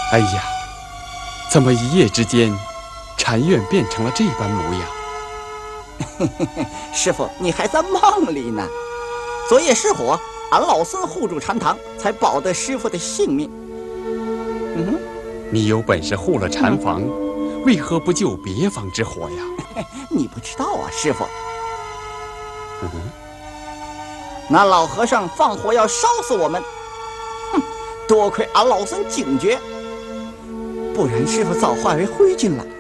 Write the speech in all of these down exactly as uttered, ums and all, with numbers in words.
哎呀，怎么一夜之间，禅院变成了这般模样？ 师傅，你还在梦里呢。昨夜失火，俺老孙护住禅堂，才保得师傅的性命。嗯哼， 你有本事护了禅房，嗯、为何不救别房之火呀？ 你不知道啊，师傅。 嗯， 那老和尚放火要烧死我们，哼！多亏俺老孙警觉，不然师傅早化为灰烬了。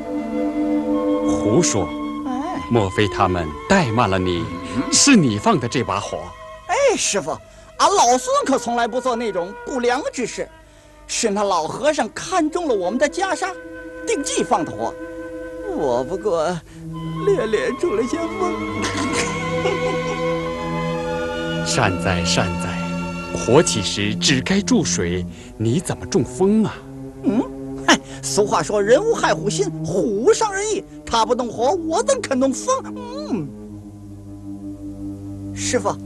胡说！ 哎， 莫非他们怠慢了你？嗯、是你放的这把火？ 哎，师傅，俺老孙可从来不做那种不良之事，是那老和尚看中了我们的袈裟，定计放的火。我不过略略中了些风。 善哉善哉，火起时只该注水，你怎么中风啊？ 嗯，嗨，俗话说人无害虎心，虎无伤人意。他不动火，我怎肯动风？嗯，师傅，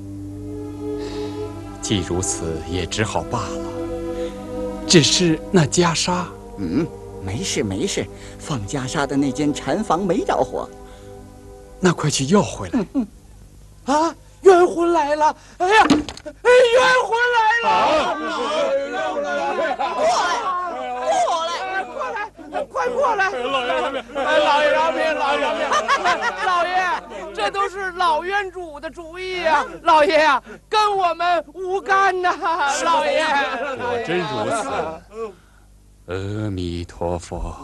既如此，也只好罢了。只是那袈裟， 嗯，没事没事，放袈裟的那间禅房没着火。 那快去要回来。 嗯嗯、啊！冤魂来了！哎呀，哎，冤魂来了！过来，过来，过来，快过来！ 老爷饶命！ 老爷饶命！老爷饶命！老爷，这都是老冤主的主意呀！老爷呀，跟我们无干呐！老爷， 果真如此。阿弥陀佛。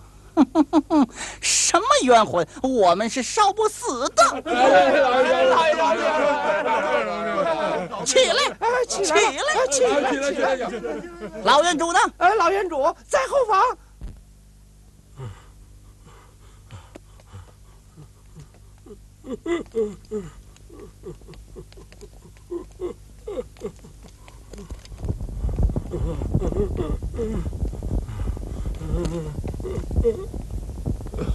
什么冤魂？我们是烧不死的！起来，起来，起来，起来！老冤主呢？ 哎，老冤主在后房。